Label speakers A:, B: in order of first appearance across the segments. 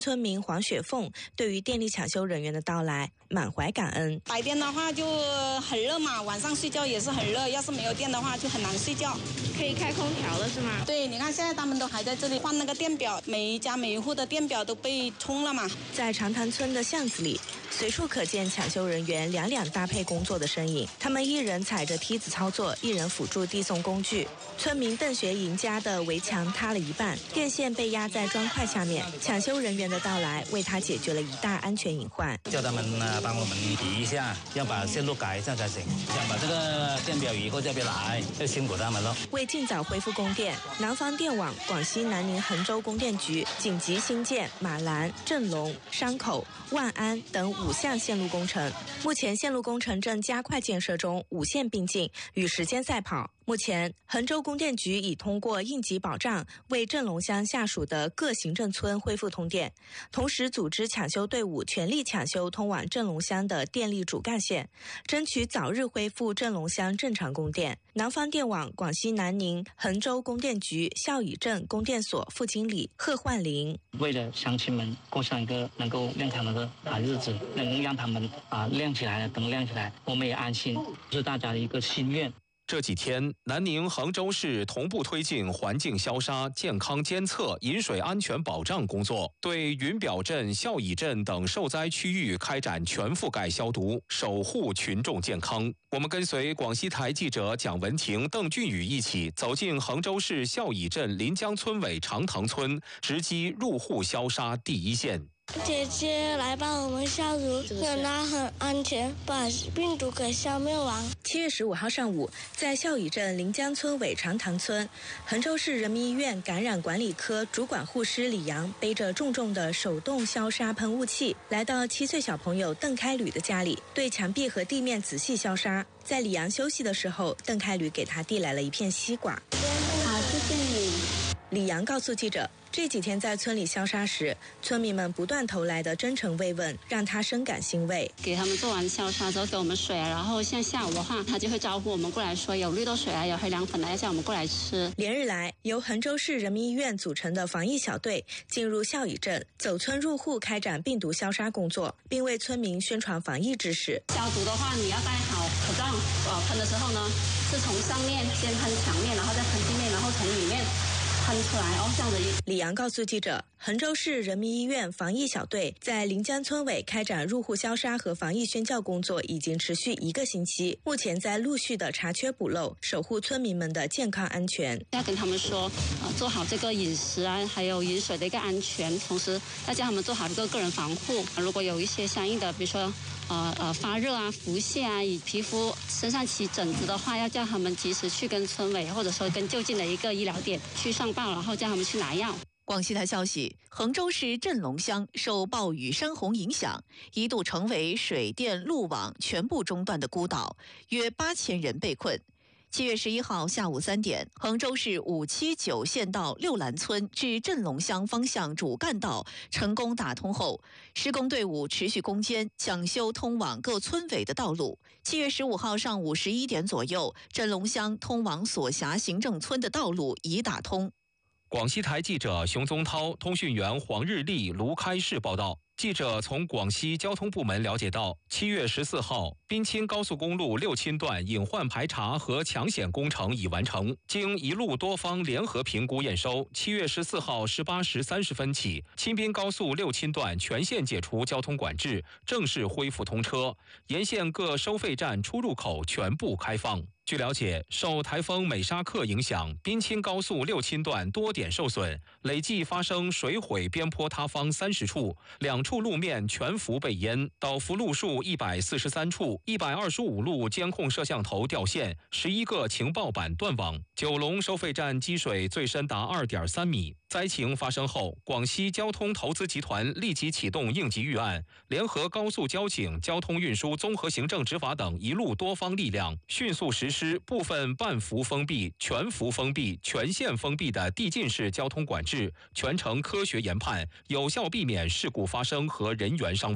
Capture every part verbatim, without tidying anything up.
A: 村民黄雪凤对于电力抢修人员的到来满怀感恩。
B: 白天的话就很热嘛，晚上睡觉也是很热，要是没有电的话就很难睡觉。
C: 可以开空调了是吗？
B: 对，你看现在他们都还在这里换那个电表，每一家每一户的电表都被冲了嘛。
A: 在长潭村的巷子里，随处可见抢修人员两两搭配工作的身影，他们一人踩着梯子操作，一人辅助递送工具。村民邓学营家的围墙塌了一半，电线被压在砖块下面，抢修人员的到来为他解决了一大安全隐患。
D: 叫他们呢帮我们移一下，要把线路改一下才行。想把这个电表移过这边来，就辛苦他们了。
A: 为尽早恢复供电，南方电网、广西南宁衡州供电局紧急新建马兰、镇龙、山口、万安等五项线路工程。目前线路工程正加快建设中，五线并进，与时间赛跑。目前，衡州供电局已通过应急保障，为镇龙乡下属的各行政村恢复通电，同时组织抢修队伍全力抢修通往镇龙乡的电力主干线，争取早日恢复镇龙乡正常供电。南方电网广西南宁衡州供电局孝乙镇供电所副经理贺焕林：
E: 为了乡亲们过上一个能够亮堂的好日子，能让他们啊亮起来，灯亮起来，我们也安心，是大家的一个心愿。
F: 这几天，南宁、衡州市同步推进环境消杀、健康监测、饮水安全保障工作，对云表镇、孝乙镇等受灾区域开展全覆盖消毒，守护群众健康。我们跟随广西台记者蒋文婷、邓俊宇一起走进衡州市孝乙镇临江村委长塘村，直击入户消杀第一线。
G: 姐姐来帮我们消毒，让它很安全，把病毒给消灭完。
A: 七月十五号上午，在孝乙镇临江村委长塘村，衡州市人民医院感染管理科主管护师李阳背着重重的手动消杀喷雾器，来到七岁小朋友邓开吕的家里，对墙壁和地面仔细消杀。在李阳休息的时候，邓开吕给他递来了一片西瓜。
G: 好，谢谢你。
A: 李阳告诉记者，这几天在村里消杀时，村民们不断投来的真诚慰问，让他深感欣慰。
H: 给他们做完消杀之后给我们水啊，然后像下午的话，他就会招呼我们过来说有绿豆水啊，有黑凉粉啊，要叫我们过来吃。
A: 连日来，由衡州市人民医院组成的防疫小队进入孝乙镇，走村入户开展病毒消杀工作，并为村民宣传防疫知识。
H: 消毒的话，你要戴好口罩，呃，喷的时候呢，是从上面先喷墙面，然后再喷地面，然后从里面喷出来哦，这样的。
A: 李阳告诉记者，衡州市人民医院防疫小队在临江村委开展入户消杀和防疫宣教工作已经持续一个星期，目前在陆续的查缺补漏，守护村民们的健康安全。
H: 要跟他们说，呃，做好这个饮食啊，还有饮水的一个安全，同时要叫他们做好这个个人防护。如果有一些相应的，比如说呃呃发热啊、腹泻啊，以皮肤身上起疹子的话，要叫他们及时去跟村委或者说跟就近的一个医疗点去上报，然后叫他们去拿药。
I: 广西台消息，衡州市镇龙乡受暴雨山洪影响，一度成为水电路网全部中断的孤岛，约八千人被困。七月十一号下午三点，衡州市五七九县道六兰村至镇龙乡方向主干道成功打通后，施工队伍持续攻坚，抢修通往各村委的道路。七月十五号上午十一点左右，镇龙乡通往所辖行政村的道路已打通。
F: 广西台记者熊宗涛、通讯员黄日丽、卢开市报道。记者从广西交通部门了解到，七月十四号，滨清高速公路六亲段隐患排查和抢险工程已完成，经一路多方联合评估验收，七月十四号十八时三十分起，钦滨高速六亲段全线解除交通管制，正式恢复通车，沿线各收费站出入口全部开放。据了解，受台风美沙克影响，滨清高速六亲段多点受损，累计发生水毁边坡塌方三十处，两处路面全幅被淹，倒伏路数一百四十三处，一百二十五路监控摄像头掉线，十一个情报板断网。九龙收费站积水最深达二点三米。灾情发生后，广西交通投资集团立即启动应急预案，联合高速交警、交通运输综合行政执法等一路多方力量，迅速实施部分半幅封闭、全幅封闭、全线封闭的递进式交通管制，全程科学研判，有效避免事故发生和人员伤亡。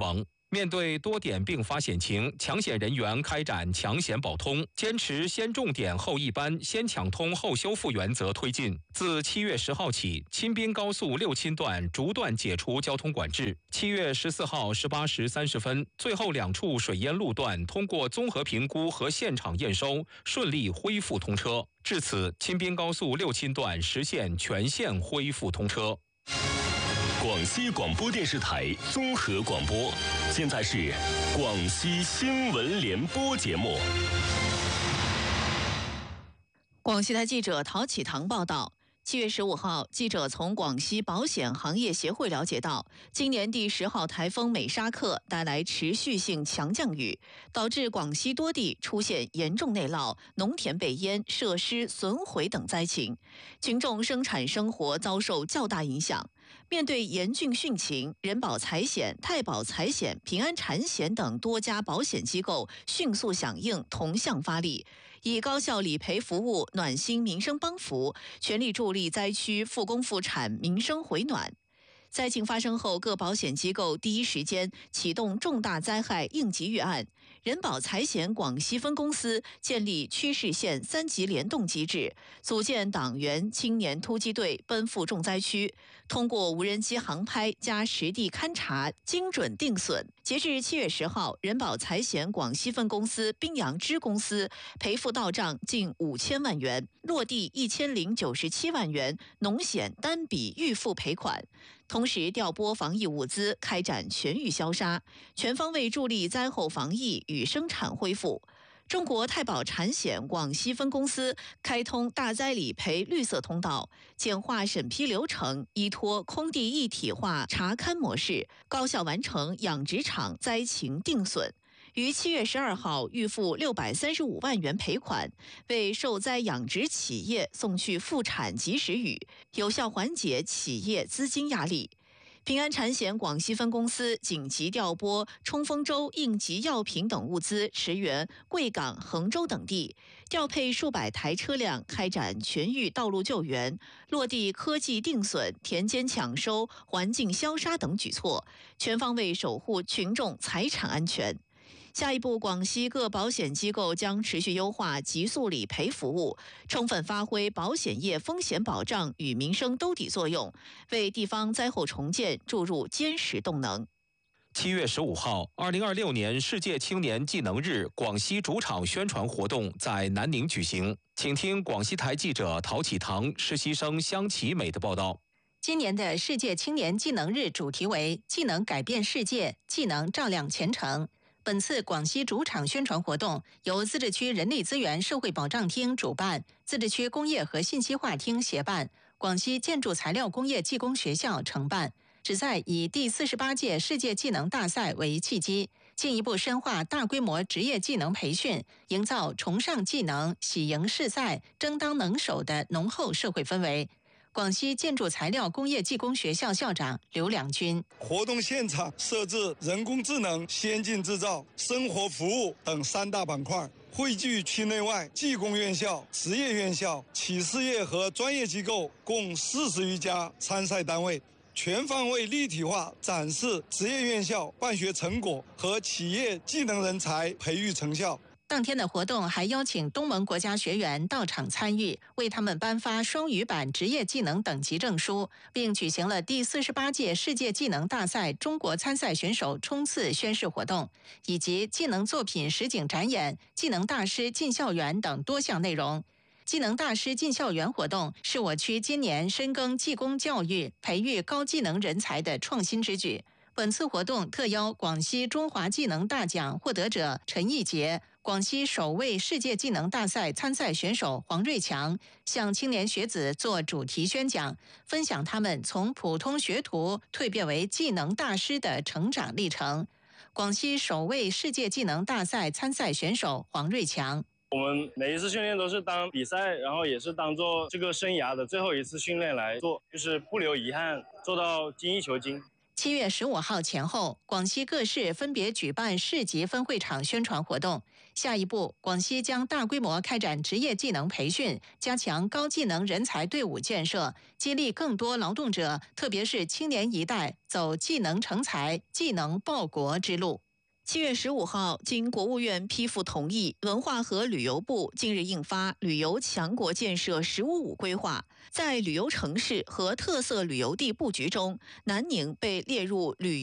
F: 面对多点并发险情，抢险人员开展抢险保通，坚持先重点后一般、先抢通后修复原则推进。自七月十号起，钦滨高速六亲段逐段解除交通管制。七月十四号十八时三十分，最后两处水淹路段通过综合评估和现场验收，顺利恢复通车。至此，钦滨高速六亲段实现全线恢复通车。
J: 广西广播电视台综合广播，现在是广西新闻联播节目。
I: 广西台记者陶启堂报道。七月十五号，记者从广西保险行业协会了解到，今年第十号台风美沙克带来持续性强降雨，导致广西多地出现严重内涝、农田被淹、设施损毁等灾情，群众生产生活遭受较大影响。面对严峻汛情，人保财险、太保财险、平安产险等多家保险机构迅速响应，同向发力，以高效理赔服务暖心民生帮扶，全力助力灾区复工复产、民生回暖。灾情发生后，各保险机构第一时间启动重大灾害应急预案。人保财险广西分公司建立区市县三级联动机制，组建党员青年突击队奔赴重灾区，通过无人机航拍加实地勘察，精准定损。截至七月十号，人保财险广西分公司宾阳支公司赔付到账近五千万元，落地一千零九十七万元农险单笔预付赔款。同时调拨防疫物资，开展全域消杀，全方位助力灾后防疫与生产恢复。中国太保产险广西分公司开通大灾理赔绿色通道，简化审批流程，依托空地一体化查勘模式，高效完成养殖场灾情定损。于七月十二号预付六百三十五万元赔款，为受灾养殖企业送去复产及时雨，有效缓解企业资金压力。平安产险广西分公司紧急调拨冲锋舟应急药品等物资，驰援贵港、衡州等地，调配数百台车辆，开展全域道路救援，落地科技定损、田间抢收、环境消杀等举措，全方位守护群众财产安全。下一步，广西各保险机构将持续优化急速理赔服务，充分发挥保险业风险保障与民生兜底作用，为地方灾后重建注入坚实动能。
F: 七月十五号，二零二六年世界青年技能日广西主场宣传活动在南宁举行，请听广西台记者陶启堂、实习生香琪美的报道。
K: 今年的世界青年技能日主题为“技能改变世界，技能照亮前程”。本次广西主场宣传活动由自治区人力资源社会保障厅主办，自治区工业和信息化厅协办，广西建筑材料工业技工学校承办，旨在以第四十八届世界技能大赛为契机，进一步深化大规模职业技能培训，营造崇尚技能、喜迎适赛、争当能手的浓厚社会氛围。广西建筑材料工业技工学校校长刘良军：
L: 活动现场设置人工智能、先进制造、生活服务等三大板块，汇聚区内外技工院校、职业院校、企事业和专业机构共四十余家参赛单位，全方位立体化展示职业院校办学成果和企业技能人才培育成效。
K: 当天的活动还邀请东盟国家学员到场参与，为他们颁发双语版职业技能等级证书，并举行了第四十八届世界技能大赛中国参赛选手冲刺宣誓活动，以及技能作品实景展演、技能大师进校园等多项内容。技能大师进校园活动是我区今年深耕技工教育、培育高技能人才的创新之举。本次活动特邀广西中华技能大奖获得者陈义杰、广西首位世界技能大赛参赛选手黄瑞强向青年学子做主题宣讲，分享他们从普通学徒蜕变为技能大师的成长历程。广西首位世界技能大赛参赛选手黄瑞强：
M: 我们每一次训练都是当比赛，然后也是当做这个生涯的最后一次训练来做，就是不留遗憾，做到精益求精。
K: 七月十五号前后，广西各市分别举办市级分会场宣传活动。下一步，广西将大规模开展职业技能培训，加强高技能人才队伍建设，激励更多劳动者，特别是青年一代走技能成才、技能报国之路。
I: 七月十五号，经国务院批复同意，文化和旅游部近日印发《旅游强国建设“十五五”规划》。在旅游城市和特色旅游地布局中，南宁被列入旅游